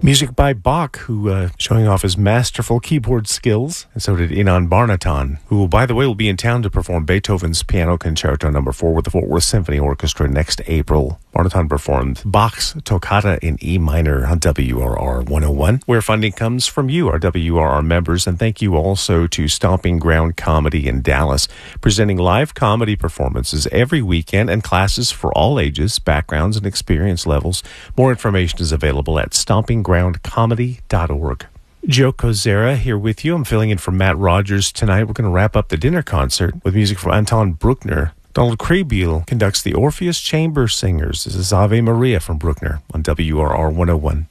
Music by Bach, who showing off his masterful keyboard skills, and so did Inan Barnatan, who, by the way, will be in town to perform Beethoven's Piano Concerto No. 4 with the Fort Worth Symphony Orchestra next April. Barnatan performed Bach's Toccata in E minor on WRR 101, where funding comes from you, our WRR members, and thank you also to Stomping Ground Comedy in Dallas, presenting live comedy performances every weekend and classes for all ages, backgrounds, and experience levels. More information is available at stompinggroundcomedy.org. Joe Kozera here with you. I'm filling in for Matt Rogers tonight. We're going to wrap up the dinner concert with music from Anton Bruckner. Donald Krehbiel conducts the Orpheus Chamber Singers. This is Ave Maria from Bruckner on WRR 101.